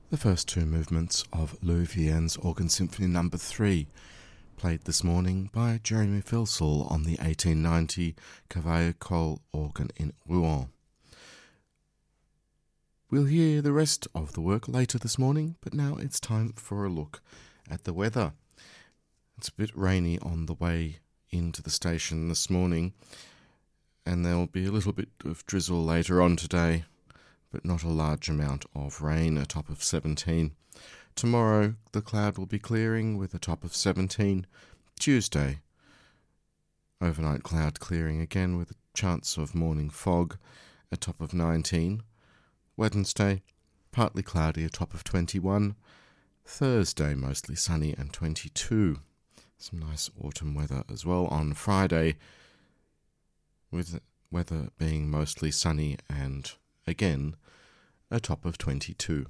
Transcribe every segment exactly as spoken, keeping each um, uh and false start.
The first two movements of Louis Vian's Organ Symphony Number three, played this morning by Jeremy Filsall on the eighteen ninety Cavaillé-Coll organ in Rouen. We'll hear the rest of the work later this morning, but now it's time for a look at the weather. It's a bit rainy on the way into the station this morning, and there will be a little bit of drizzle later on today, but not a large amount of rain, a top of seventeen. Tomorrow the cloud will be clearing with a top of seventeen. Tuesday, overnight cloud clearing again with a chance of morning fog, a top of nineteen. Wednesday, partly cloudy, a top of twenty-one. Thursday, mostly sunny and twenty-two. Some nice autumn weather as well on Friday, with weather being mostly sunny and again, a top of twenty-two.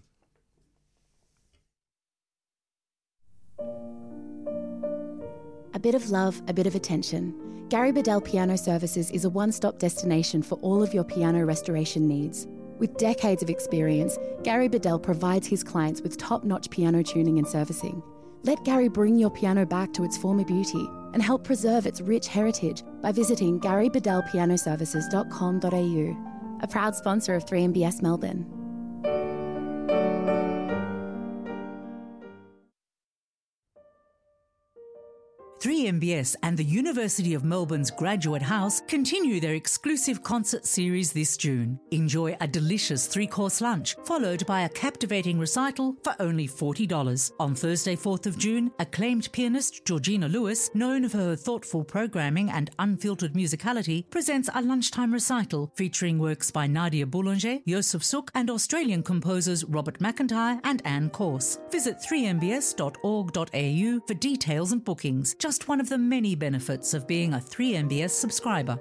A bit of love, a bit of attention. Gary Bedell Piano Services is a one-stop destination for all of your piano restoration needs. With decades of experience, Gary Bedell provides his clients with top-notch piano tuning and servicing. Let Gary bring your piano back to its former beauty and help preserve its rich heritage by visiting gary bedell piano services dot com dot a u. A proud sponsor of three M B S Melbourne. three M B S and the University of Melbourne's Graduate House continue their exclusive concert series this June. Enjoy a delicious three-course lunch, followed by a captivating recital for only forty dollars. On Thursday, fourth of June, acclaimed pianist Georgina Lewis, known for her thoughtful programming and unfiltered musicality, presents a lunchtime recital featuring works by Nadia Boulanger, Joseph Suk, and Australian composers Robert McIntyre and Anne Corse. Visit three m b s dot org dot a u for details and bookings. Just one of the many benefits of being a three M B S subscriber.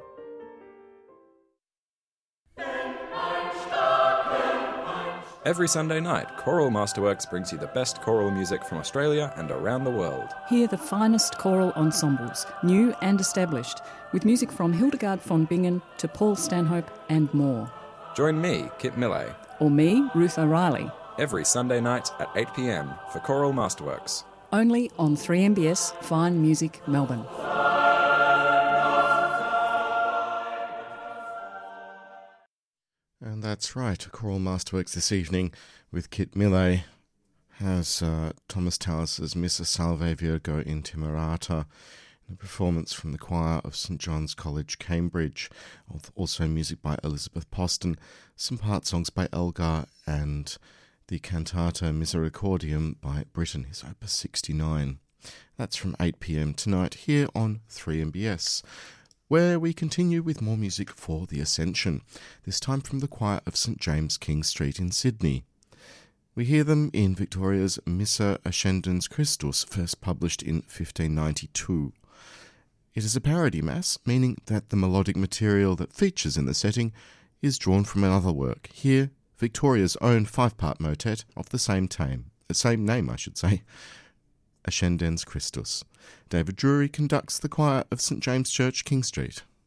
Every Sunday night, Choral Masterworks brings you the best choral music from Australia and around the world. Hear the finest choral ensembles, new and established, with music from Hildegard von Bingen to Paul Stanhope and more. Join me, Kit Millay. Or me, Ruth O'Reilly. Every Sunday night at eight p m for Choral Masterworks. Only on three M B S Fine Music Melbourne. And that's right, Choral Masterworks this evening with Kit Millay has uh, Thomas Tallis's Missa Salve Virgo Intimorata, a performance from the choir of St John's College, Cambridge. Also music by Elizabeth Poston, some part songs by Elgar, and the cantata Misericordium by Britten, his opus sixty-nine. That's from eight p m tonight here on three M B S, where we continue with more music for the Ascension, this time from the choir of St James King Street in Sydney. We hear them in Victoria's Missa Ascendens Christus, first published in fifteen ninety-two. It is a parody mass, meaning that the melodic material that features in the setting is drawn from another work. Here, Victoria's own five-part motet of the same time, the same name, I should say, Ascendens Christus. David Drury conducts the choir of St James Church, King Street.